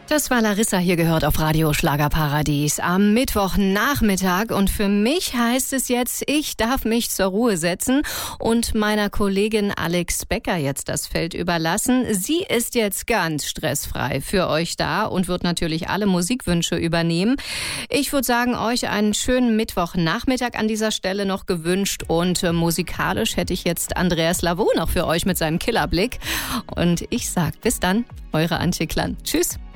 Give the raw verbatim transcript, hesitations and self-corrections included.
Das war Larissa, hier gehört auf Radio Schlagerparadies am Mittwochnachmittag. Und für mich heißt es jetzt, ich darf mich zur Ruhe setzen und meiner Kollegin Alex Becker jetzt das Feld überlassen. Sie ist jetzt ganz stressfrei für euch da und wird natürlich alle Musikwünsche übernehmen. Ich würde sagen, euch einen schönen Mittwochnachmittag an dieser Stelle noch gewünscht. Und äh, musikalisch hätte ich jetzt Andreas Lavaux noch für euch mit seinem Killerblick. Und ich sag bis dann, eure Antje Klann. Tschüss.